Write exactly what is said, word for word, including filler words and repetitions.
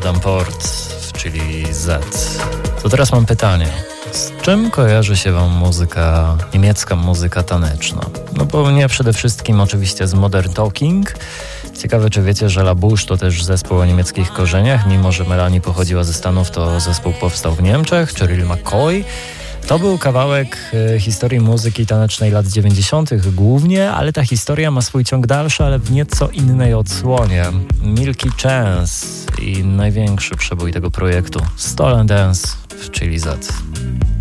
Adam Port w Chili Z. To teraz mam pytanie. Z czym kojarzy się wam muzyka, niemiecka muzyka taneczna? No bo mnie przede wszystkim oczywiście z Modern Talking. Ciekawe, czy wiecie, że La Bouche to też zespół o niemieckich korzeniach. Mimo że Melanie pochodziła ze Stanów, to zespół powstał w Niemczech. Cyril McCoy. To był kawałek e, historii muzyki tanecznej lat dziewięćdziesiątych głównie, ale ta historia ma swój ciąg dalszy, ale w nieco innej odsłonie. Milky Chance i największy przebój tego projektu Stolen Dance w Chili Z.